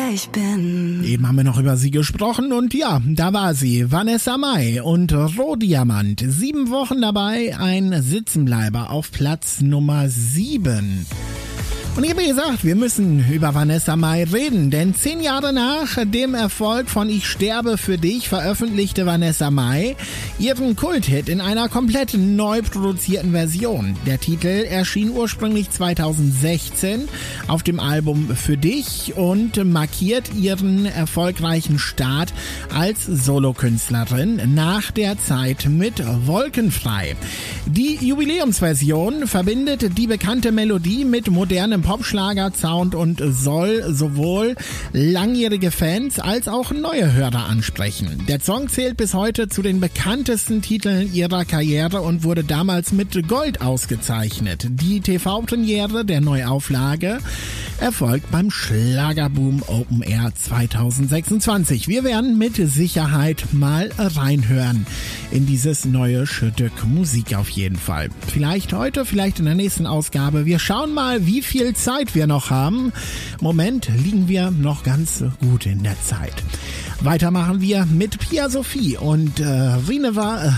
wer ich bin. Eben haben wir noch über sie gesprochen und ja, da war sie, Vanessa Mai und Rohdiamant. 7 Wochen dabei, ein Sitzenbleiber auf Platz Nummer 7. Und ich habe gesagt, wir müssen über Vanessa Mai reden, denn 10 Jahre nach dem Erfolg von Ich sterbe für dich veröffentlichte Vanessa Mai ihren Kulthit in einer komplett neu produzierten Version. Der Titel erschien ursprünglich 2016 auf dem Album Für dich und markiert ihren erfolgreichen Start als Solokünstlerin nach der Zeit mit Wolkenfrei. Die Jubiläumsversion verbindet die bekannte Melodie mit modernem Popschlager-Sound und soll sowohl langjährige Fans als auch neue Hörer ansprechen. Der Song zählt bis heute zu den bekanntesten Titeln ihrer Karriere und wurde damals mit Gold ausgezeichnet. Die TV-Premiere der Neuauflage erfolgt beim Schlagerboom Open Air 2026. Wir werden mit Sicherheit mal reinhören in dieses neue Stück Musik auf jeden Fall. Vielleicht heute, vielleicht in der nächsten Ausgabe. Wir schauen mal, wie viel Zeit wir noch haben. Im Moment liegen wir noch ganz gut in der Zeit. Weitermachen wir mit Pia Sophie und Rineva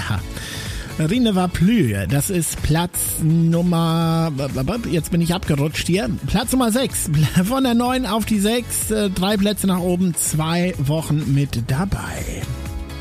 Plü. Das ist Platz Nummer, jetzt bin ich abgerutscht hier, Platz Nummer 6. Von der 9 auf die 6, 3 Plätze nach oben, 2 Wochen mit dabei.